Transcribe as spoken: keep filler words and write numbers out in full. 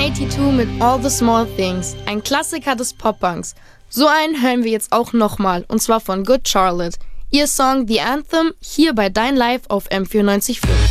zwölf mit All the Small Things, ein Klassiker des Pop-Punks. So einen hören wir jetzt auch nochmal, und zwar von Good Charlotte. Ihr Song The Anthem hier bei Dein Live auf M vierundneunzig Komma fünf.